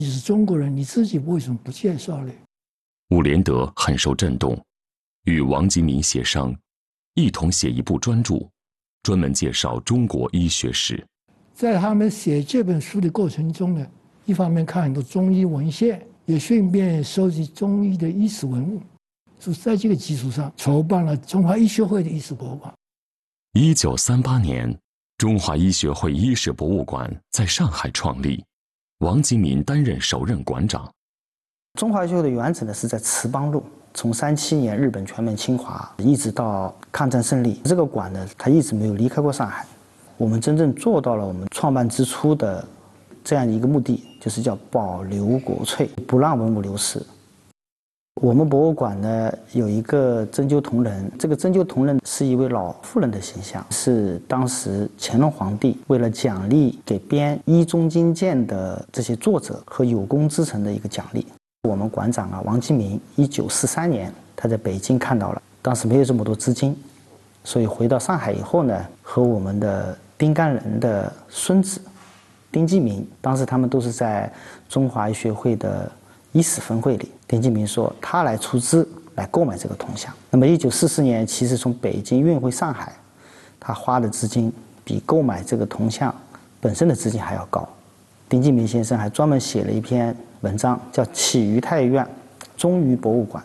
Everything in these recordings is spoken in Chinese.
你是中国人，你自己为什么不介绍呢？ 伍连德很受震动，与王吉民协商，一同写一部专著，专门介绍中国医学史。 在他们写这本书的过程中呢，一方面看很多中医文献，也顺便收集中医的医史文物，就在这个基础上筹办了中华医学会的医史博物馆。 1938年，中华医学会医史博物馆在上海创立，王吉民担任首任馆长。 中华医学会的原址呢是在池邦路，从37年日本全面侵华，一直到抗战胜利，这个馆呢，它一直没有离开过上海。我们真正做到了我们创办之初的这样一个目的，就是叫保留国粹，不让文物流失。我们博物馆呢有一个针灸同仁，这个针灸同仁是一位老妇人的形象，是当时乾隆皇帝为了奖励给编《医中经鉴》的这些作者和有功之臣的一个奖励。我们馆长王吉民1943年他在北京看到了，当时没有这么多资金，所以回到上海以后呢，和我们的丁甘人的孙子丁继明，当时他们都是在中华医学会的医史分会里，丁继明说他来出资来购买这个铜像。那么1944年，其实从北京运回上海，他花的资金比购买这个铜像本身的资金还要高。丁继明先生还专门写了一篇文章，叫《启于太医院中医博物馆》。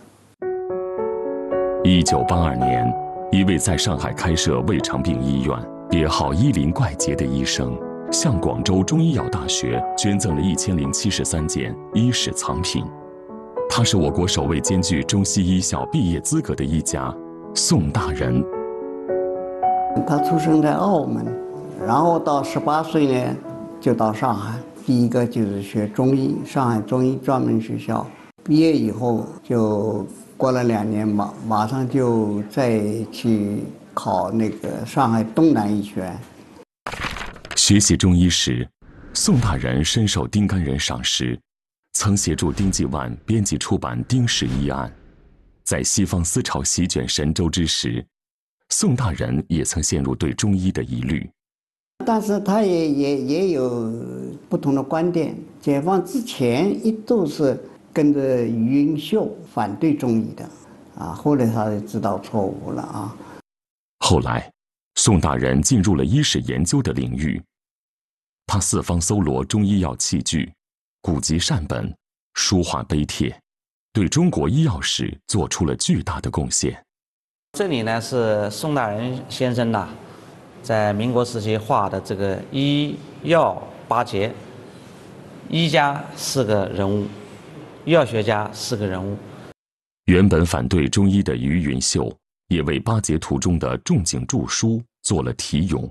1982年，一位在上海开设胃肠病医院、别号医林怪杰的医生，向广州中医药大学捐赠了1073件医史藏品。他是我国首位兼具中西医校毕业资格的医家宋大人。 他出生在澳门，然后到18岁呢就到上海，第一个就是学中医，上海中医专门学校。毕业以后就过了2年嘛，马上就再去考那个上海东南医学院。 学习中医时，宋大人深受丁甘人赏识，曾协助丁继万编辑出版《丁氏医案》。在西方思潮席卷神州之时，宋大人也曾陷入对中医的疑虑。 但是他也有不同的观点。解放之前一度是跟着余英秀反对中医的，后来他就知道错误了啊。 后来，宋大人进入了医史研究的领域，他四方搜罗中医药器具，古籍善本，书画碑帖，对中国医药史做出了巨大的贡献。 这里呢是宋大人先生呐，在民国时期画的这个医药8节，医家4个人物，药学家4个人物。 原本反对中医的余云秀，也为8节图中的仲景著书做了题咏。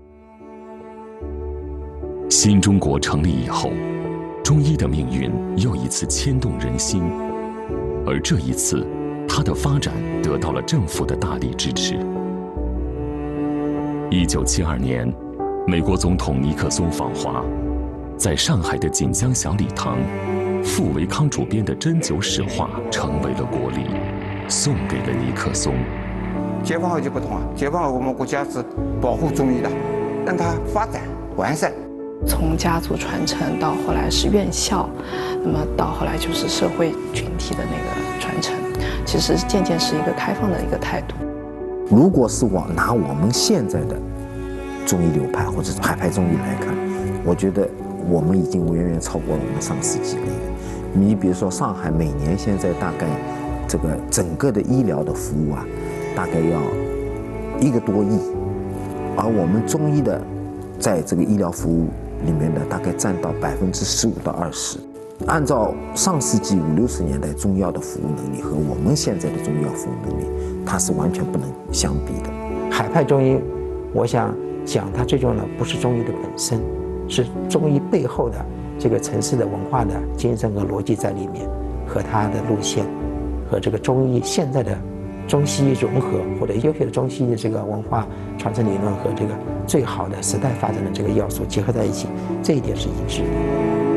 新中国成立以后，中医的命运又一次牵动人心，而这一次，它的发展得到了政府的大力支持。1972年，美国总统尼克松访华，在上海的锦江小礼堂，傅维康主编的针灸史画成为了国礼，送给了尼克松。 解放后就不同了，解放后我们国家是保护中医的，让它发展完善。 从家族传承到后来是院校，那么到后来就是社会群体的那个传承，其实渐渐是一个开放的一个态度。 如果是拿我们现在的中医流派或者海派中医来看，我觉得我们已经远远超过了我们上世纪了。你比如说上海每年现在大概这个整个的医疗的服务大概要1个多亿，而我们中医的在这个医疗服务里面的大概占到15%到20%。按照上世纪50、60年代中药的服务能力和我们现在的中药服务能力，它是完全不能相比的。 海派中医，我想讲它最重要的不是中医的本身，是中医背后的这个城市的文化的精神和逻辑在里面，和它的路线，和这个中医现在的中西医融合，或者优秀的中西医的这个文化传承理论和这个最好的时代发展的这个要素结合在一起，这一点是一致的。